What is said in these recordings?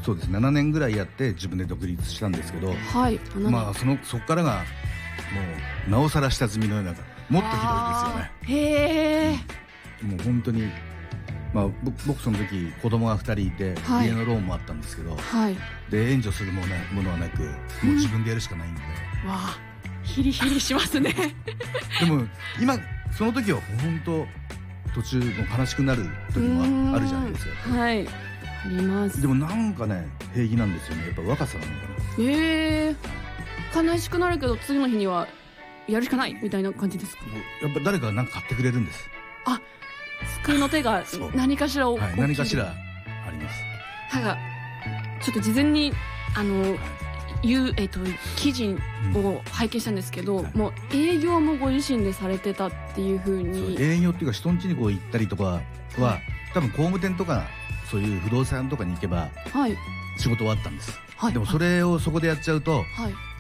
そうです。7年ぐらいやって自分で独立したんですけど、 はい、 まあそこからがもうなおさら下積みのような、もっとひどいですよね。 へえ、 もう本当に、まあ、僕その時子供が2人いて、 はい、 家のローンもあったんですけど、 はい、 で援助するものはなく、もう自分でやるしかないんで、 わあ、ヒリヒリしますねでも今その時は本当途中も悲しくなる時もあるじゃないですか。 はい、あります。 でもなんかね平気なんですよね。やっぱ若さなのかな。 悲しくなるけど次の日にはやるしかないみたいな感じですか？ やっぱ誰かが何か買ってくれるんです。 あ、救いの手が何かしらを、 はい、何かしらあります。 なんかちょっと事前に記事を拝見したんですけど、もう営業もご自身でされてたっていう風に。 営業っていうか人ん家にこう行ったりとかは、多分工務店とかそういう不動産とかに行けば仕事はあったんです、はい、でもそれをそこでやっちゃうと、はい、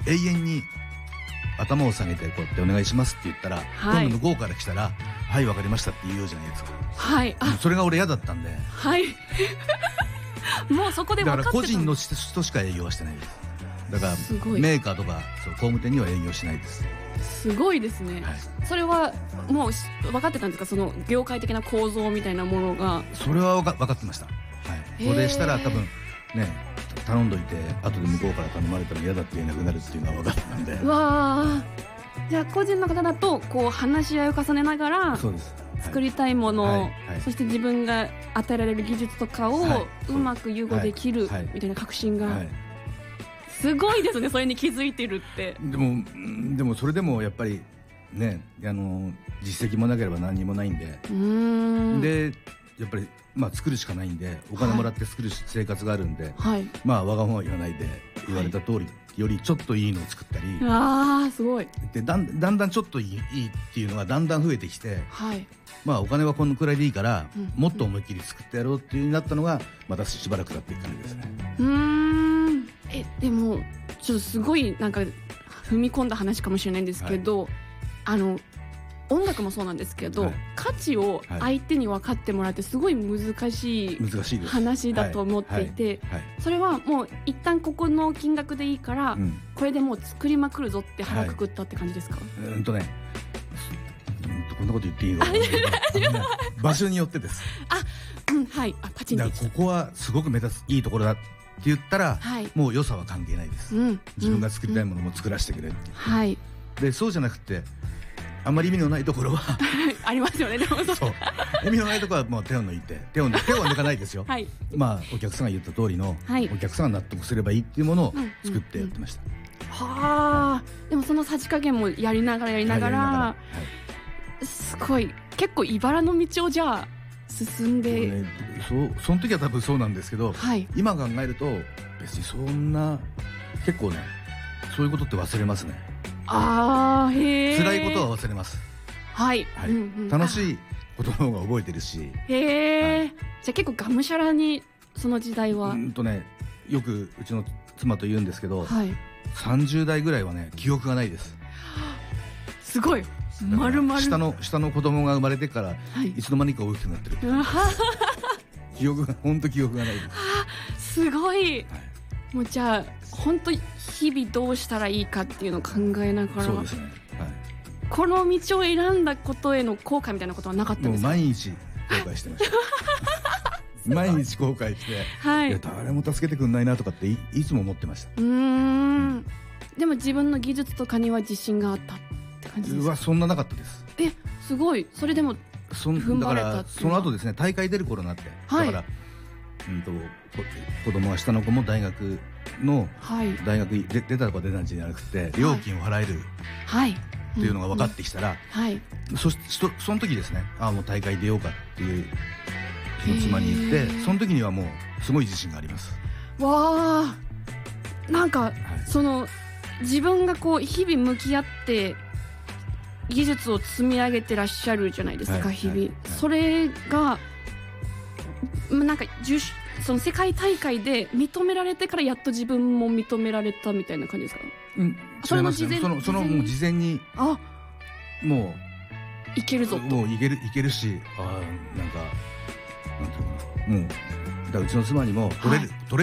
永遠に頭を下げてこうやってお願いしますって言ったら、はい、今度向こうから来たらはいわかりましたって言うようじゃないですか。はい、それが俺嫌だったんで、はいもうそこで分かってた。 だから個人の人しか営業はしてないです。だからメーカーとかそう工務店には営業しないです。 すごいですね、はい、それはもう分かってたんですか？その業界的な構造みたいなものが。 それは分かってました、はい、これしたら多分ね頼んどいて後で向こうから頼まれたら嫌だって言えなくなるっていうのは分かってたんで。 うわ、じゃあ個人の方だとこう話し合いを重ねながら作りたいもの、はいはい、そして自分が与えられる技術とかをうまく融合できるみたいな確信が、はいはい、すごいですね。それに気づいてるって。 でもそれでもやっぱりね実績もなければ何にもないんで、でやっぱりまあ作るしかないんで、お金もらって作る生活があるんで、はい、まあわがまま言わないで言われた通り、よりちょっといいのを作ったり、 あーすごい。 でだんだんちょっといいっていうのがだんだん増えてきて、はい、まあお金はこのくらいでいいから、もっと思いっきり作ってやろうっていう風になったのがまたしばらく経っていく感じですね。 でもちょっとすごいなんか踏み込んだ話かもしれないんですけど、はい、音楽もそうなんですけど、はい、価値を相手に分かってもらってすごい難しい話だと思っていて、それはもう一旦ここの金額でいいから、これでもう作りまくるぞって腹くくったって感じですか？ こんなこと言っていいの場所によってです。 はい、パチンとここはすごく目立ついいところだって言ったら、はい、もう良さは関係ないです、自分が作りたいものも作らせてくれって、はい、でそうじゃなくてあんまり意味のないところはありますよね。でもそう意味のないところはもう手を抜いて手を抜かないですよ、はい、まあお客さんが言った通りの、はい、お客さんが納得すればいいっていうものを作ってやってました。 はあ、でもそのさじ加減もやりながら、すごい結構茨の道をじゃあ進んで、 その時は多分そうなんですけど、はい、今考えると別にそんな結構ねそういうことって忘れますね。へー、辛いことは忘れます。はい、はい、楽しいことの方が覚えてるし。 へー、はい、じゃあ結構がむしゃらにその時代は。 よくうちの妻と言うんですけど、はい、30代ぐらいはね記憶がないです。 すごい丸々 下の子供が生まれてから、はい、いつの間にか大きくなってる記憶が本当記憶がないです。 すごい、はい、もうじゃあ本当日々どうしたらいいかっていうのを考えながら。 そうですね、はい、 この道を選んだことへの後悔みたいなことはなかったんですか？ もう毎日後悔してました毎日後悔して、はい、いや誰も助けてくんないなとかっていつも思ってました。でも自分の技術とかには自信があったって感じですか？ そんななかったです。 すごい。それでも踏ん張れたっていうのは。だからその後ですね、大会出る頃になって、はい、だから子供は下の子も大学の、はい、大学出たとか出たんじゃなくて、料金を払える、はい、っていうのが分かってきたら、はい、その時ですね、もう大会出ようかっていう妻に言って、その時にはもうすごい自信があります。 わー、なんか、はい、その自分がこう日々向き合って技術を積み上げてらっしゃるじゃないですか、はい、日々、はいはい、それがなんかその世界大会で認められてからやっと自分も認められたみたいな感じですか？ それも事前に、もう事前にもういけるぞと、 もういけるし、なんかなんていうのかな、もうだからうちの妻にも取れる